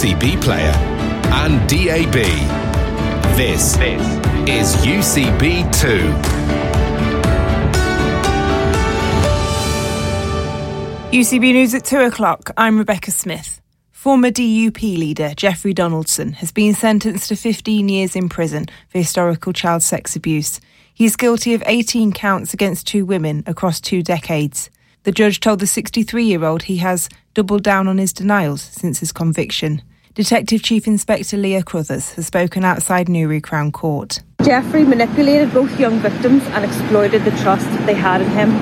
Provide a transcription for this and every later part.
UCB Player and DAB. This is UCB2. UCB News at 2 o'clock. I'm Rebecca Smith. Former DUP leader Jeffrey Donaldson has been sentenced to 15 years in prison for historical child sex abuse. He's guilty of 18 counts against 2 women across 2 decades. The judge told the 63-year-old he has doubled down on his denials since his conviction. Detective Chief Inspector Leah Crothers has spoken outside Newry Crown Court. Jeffrey manipulated both young victims and exploited the trust they had in him.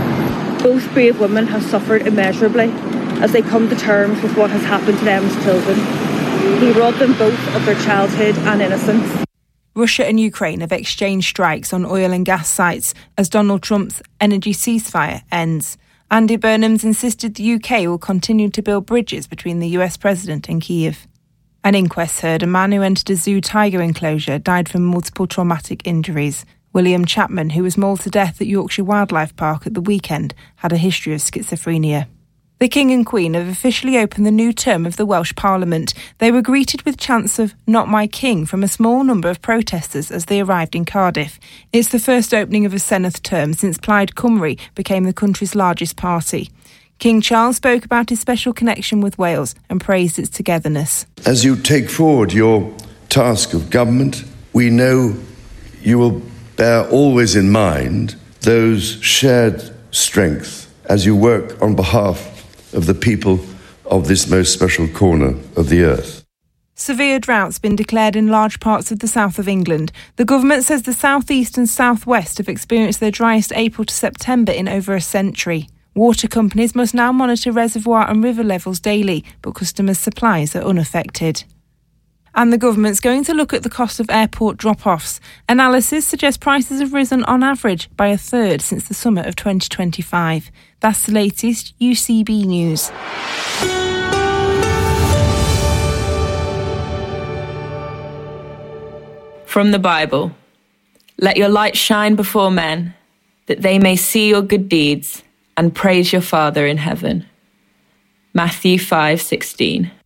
Both brave women have suffered immeasurably as they come to terms with what has happened to them as children. He robbed them both of their childhood and innocence. Russia and Ukraine have exchanged strikes on oil and gas sites as Donald Trump's energy ceasefire ends. Andy Burnham's insisted the UK will continue to build bridges between the US president and Kyiv. An inquest heard a man who entered a zoo tiger enclosure died from multiple traumatic injuries. William Chapman, who was mauled to death at Yorkshire Wildlife Park at the weekend, had a history of schizophrenia. The King and Queen have officially opened the new term of the Welsh Parliament. They were greeted with chants of "Not My King" from a small number of protesters as they arrived in Cardiff. It's the first opening of a Senedd term since Plaid Cymru became the country's largest party. King Charles spoke about his special connection with Wales and praised its togetherness. As you take forward your task of government, we know you will bear always in mind those shared strengths as you work on behalf of the people of this most special corner of the earth. Severe drought's been declared in large parts of the south of England. The government says the southeast and southwest have experienced their driest April to September in over a century. Water companies must now monitor reservoir and river levels daily, but customers' supplies are unaffected. And the government's going to look at the cost of airport drop-offs. Analysis suggests prices have risen on average by a third since the summer of 2025. That's the latest UCB News. From the Bible, let your light shine before men, that they may see your good deeds and praise your Father in heaven. Matthew 5:16.